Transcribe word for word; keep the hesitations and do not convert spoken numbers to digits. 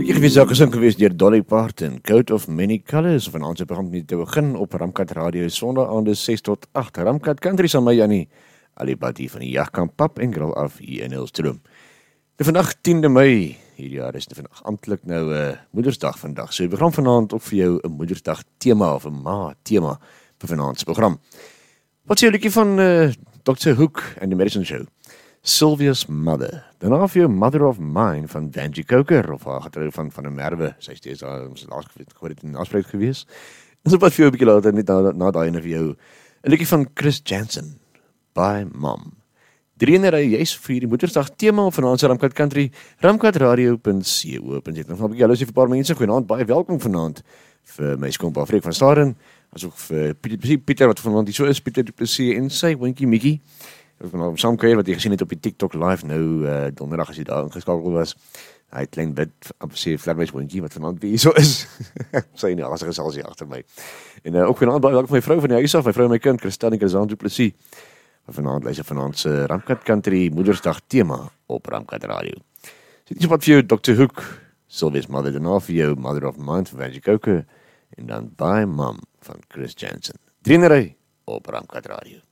Liedjie gewees daar gesing gewees deur Dolly Parton, Coat of Many Colours, van ons program met te begin op Ramkat Radio, sondag aande ses tot agt, Ramkat Country saam met Jannie, Alibadi van die Jagkamp Pap en Grill af hier in Hilstroom. Nou vandag tiende Mei, hierdie jaar is dit vandag amptelik nou uh, Moedersdag vandag, so die program vanaand ook vir jou 'n Moedersdag tema of 'n ma tema vir vanaand se program. Wat sê jou liedjie van uh, dokter Hook en the Medicine Show? Sylvia's Mother. Daarna vir jou Mother of Mine van Vanjie Coker, of haar getrou van van 'n Merwe. Sy is steeds daar, ons het laas gehoor het in afspraak gewees. En so wat vir jou 'n bietjie later, net na, na daai en vir jou 'n liedjie van Chris Jansen, By Mom. Drie en ry, jy's vir die Moedersdag tema van ons Ramkat Country, ramkat radio punt co punt za. Nog 'n bietjie hallo sê vir 'n paar mense, goeienaand, baie welkom vanaand vir my skoonpa Freek van Staden, asook vir Pieter, Pieter wat vanaand hier so is, Pieter Du Plessis en sy hondjie Mikkie. Van Sam Kuijer wat jy gesien het op die TikTok live nou uh, donderdag as jy daar ingeskakel was. Hy het klein wit sê vlermuis hondjie wat vanaand wie so is. Sy nie as gesels hier agter my. En uh, ook vanaand baie welkom my vrou van die huis af, my vrou en my kind Christine Kazan Du Plessis. Vanaand luister vanaand se Ramkat Country Moedersdag tema op Ramkat Radio. Sit iets wat vir jou dokter Hook, Sylvia's Mother, daarna vir jou Mother of Mine van Vanjie Coker en dan By Mom van Chris Jansen. Drie ry op Ramkat Radio.